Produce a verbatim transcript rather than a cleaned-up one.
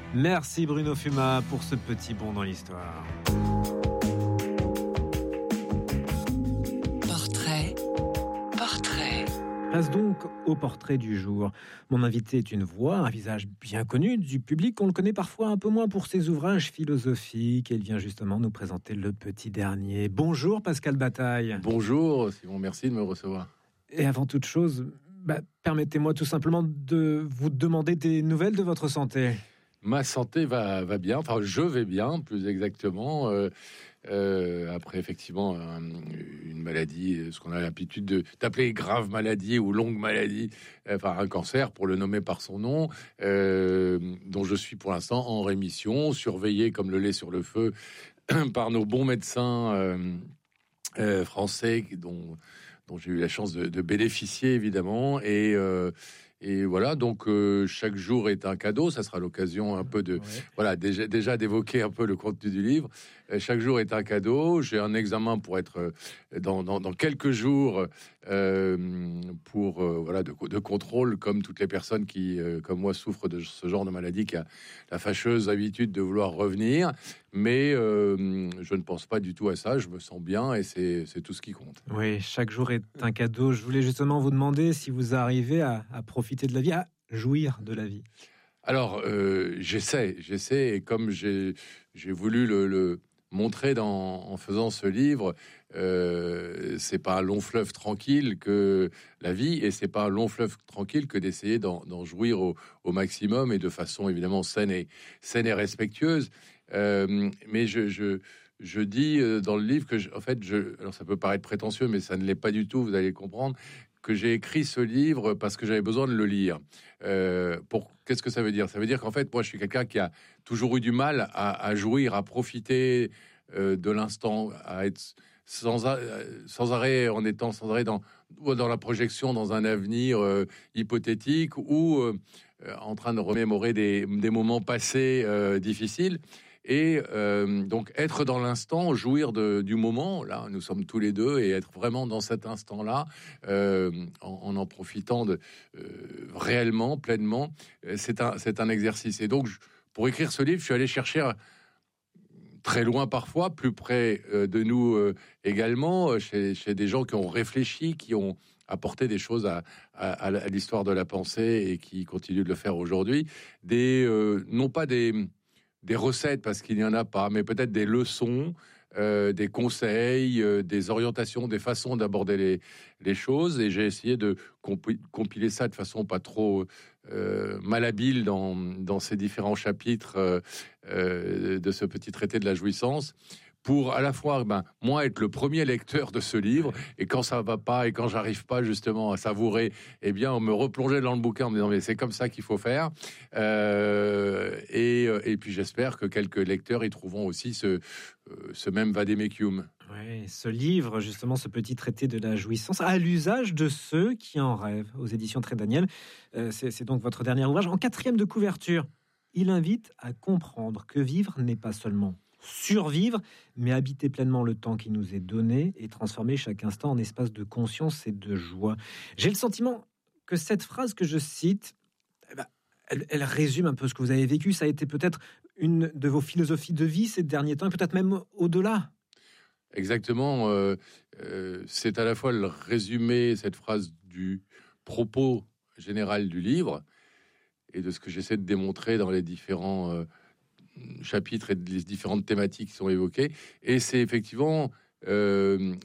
Merci Bruno Fuma pour ce petit bond dans l'histoire. Portrait, portrait. Passe donc au portrait du jour. Mon invité est une voix, un visage bien connu du public. On le connaît parfois un peu moins pour ses ouvrages philosophiques. Elle vient justement nous présenter le petit dernier. Bonjour Pascal Bataille. Bonjour Simon, merci de me recevoir. Et avant toute chose, bah, permettez-moi tout simplement de vous demander des nouvelles de votre santé. Ma santé va, va bien, enfin je vais bien plus exactement, euh, euh, après effectivement un, une maladie, ce qu'on a l'habitude de, d'appeler grave maladie ou longue maladie, enfin un cancer pour le nommer par son nom, euh, dont je suis pour l'instant en rémission, surveillé comme le lait sur le feu par nos bons médecins euh, euh, français dont, dont j'ai eu la chance de, de bénéficier évidemment, et euh, Et voilà, donc euh, chaque jour est un cadeau. Ça sera l'occasion un peu de, ouais. voilà, déjà, déjà d'évoquer un peu le contenu du livre. Euh, chaque jour est un cadeau. J'ai un examen pour être euh, dans, dans, dans quelques jours euh, pour euh, voilà de, de contrôle, comme toutes les personnes qui, euh, comme moi, souffrent de ce genre de maladie, qui a la fâcheuse habitude de vouloir revenir. Mais euh, je ne pense pas du tout à ça. Je me sens bien et c'est, c'est tout ce qui compte. Oui, chaque jour est un cadeau. Je voulais justement vous demander si vous arrivez à, à profiter de la vie, à jouir de la vie. Alors, euh, j'essaie, j'essaie, et comme j'ai, j'ai voulu le, le montrer dans, en faisant ce livre, euh, c'est pas un long fleuve tranquille que la vie, et c'est pas un long fleuve tranquille que d'essayer d'en, d'en jouir au, au maximum et de façon évidemment saine et, saine et respectueuse. Euh, mais je, je, je dis dans le livre que, je, en fait, je, alors ça peut paraître prétentieux, mais ça ne l'est pas du tout, vous allez comprendre, que j'ai écrit ce livre parce que j'avais besoin de le lire. Euh, pour qu'est-ce que ça veut dire ? Ça veut dire qu'en fait, moi, je suis quelqu'un qui a toujours eu du mal à, à jouir, à profiter euh, de l'instant, à être sans, sans arrêt, en étant sans arrêt dans, dans la projection, dans un avenir euh, hypothétique, ou euh, en train de remémorer des, des moments passés euh, difficiles. Et euh, donc être dans l'instant, jouir de, du moment, là nous sommes tous les deux, et être vraiment dans cet instant-là, euh, en, en en profitant de, euh, réellement, pleinement, c'est un, c'est un exercice. Et donc je, pour écrire ce livre, je suis allé chercher très loin parfois, plus près euh, de nous euh, également, chez, chez des gens qui ont réfléchi, qui ont apporté des choses à, à, à l'histoire de la pensée et qui continuent de le faire aujourd'hui. Des, euh, non pas des... des recettes, parce qu'il n'y en a pas, mais peut-être des leçons, euh, des conseils, euh, des orientations, des façons d'aborder les, les choses. Et j'ai essayé de compi- compiler ça de façon pas trop euh, malhabile dans, dans ces différents chapitres euh, euh, de ce petit traité de la jouissance, pour à la fois, ben, moi, être le premier lecteur de ce livre, et quand ça va pas, et quand j'arrive pas justement à savourer, eh bien, on me replongeait dans le bouquin en me disant, mais c'est comme ça qu'il faut faire. Euh, et, et puis, j'espère que quelques lecteurs y trouveront aussi ce, ce même vademecum. Oui, ce livre, justement, ce petit traité de la jouissance, à l'usage de ceux qui en rêvent, aux éditions Trait Daniel. Euh, c'est, c'est donc votre dernier ouvrage. En quatrième de couverture, il invite à comprendre que vivre n'est pas seulement survivre, mais habiter pleinement le temps qui nous est donné et transformer chaque instant en espace de conscience et de joie. J'ai le sentiment que cette phrase que je cite, eh ben, elle, elle résume un peu ce que vous avez vécu. Ça a été peut-être une de vos philosophies de vie ces derniers temps, et peut-être même au-delà. Exactement. Euh, euh, c'est à la fois le résumé, cette phrase, du propos général du livre et de ce que j'essaie de démontrer dans les différents euh, chapitres et les différentes thématiques qui sont évoquées. Et c'est effectivement euh,